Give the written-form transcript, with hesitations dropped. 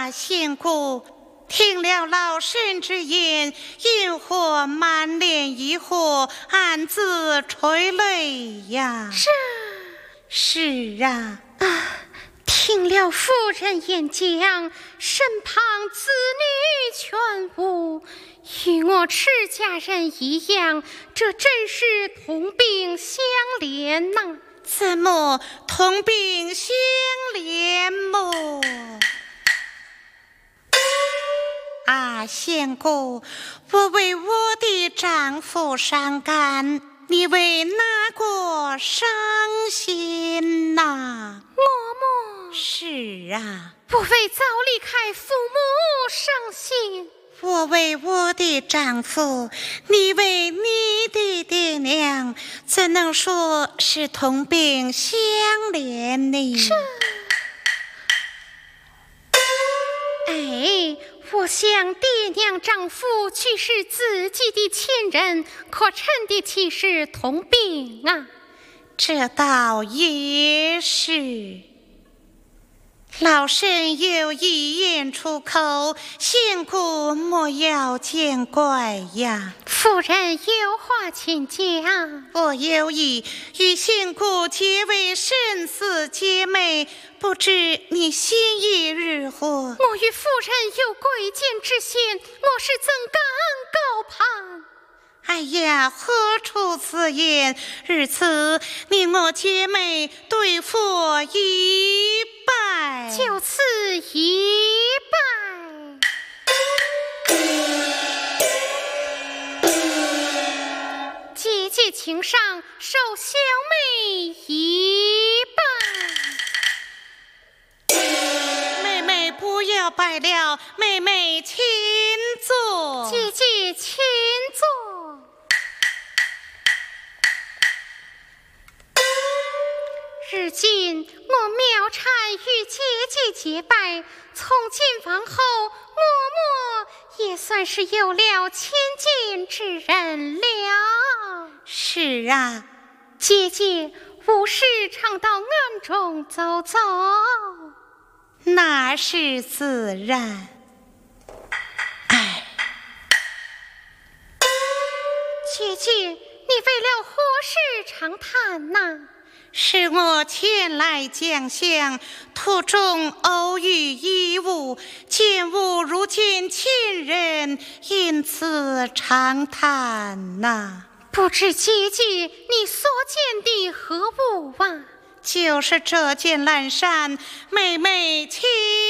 仙姑，听了老身之言，因何满脸疑惑，暗自垂泪呀？是啊， 听了夫人演讲，身旁子女全无，与我持家人一样，这真是同病相怜呐！ 怎么同病相怜么？仙姑，我为我的丈夫伤感，你为哪个伤心呐？ 嬷嬷， 是啊， 我为早离开父母伤心。 我为我的丈夫，你为你的爹娘，怎能说是同病相怜呢？ 哎，我想爹娘丈夫俱是自己的亲人，可称得起是同病啊。 这倒也是。老身有一言出口，仙姑莫要见怪呀。 夫人有话请讲。 我有意与仙姑结为生死姐妹，不知你心意如何？ 我与夫人有贵贱之嫌，我是怎敢高攀？ 哎呀，何出此言？如此，你我姐妹对佛一拜， 就此一拜。姐姐请上，受小妹一拜。 妹妹不要拜了，妹妹请坐。 姐姐请坐。如今我妙婵与姐姐结拜，从今往后嬷嬷也算是有了千金之人了。 是啊， 姐姐无事常到庵中走走， 那是自然。 姐姐，你为了何事长叹呐？ 是我前来将相，途中偶遇一物，见物如见亲人，因此长叹呐。 不知姐姐你所见的何物啊？ 就是这件蓝衫，妹妹请